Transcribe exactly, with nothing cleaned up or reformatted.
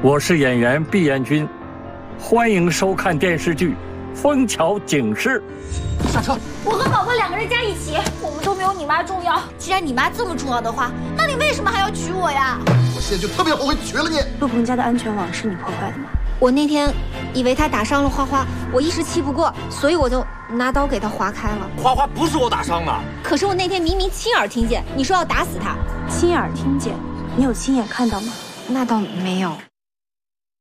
我是演员毕彦君，欢迎收看电视剧《枫桥警事》。 下车！ 我和宝宝两个人加一起，我们都没有你妈重要。既然你妈这么重要的话，那你为什么还要娶我呀？ 我现在就特别后悔娶了你。 陆鹏家的安全网是你破坏的吗？ 我那天以为他打伤了花花，我一时气不过，所以我就拿刀给他划开了。 花花不是我打伤的， 可是我那天明明亲耳听见你说要打死他。 亲耳听见，你有亲眼看到吗？ 那倒没有。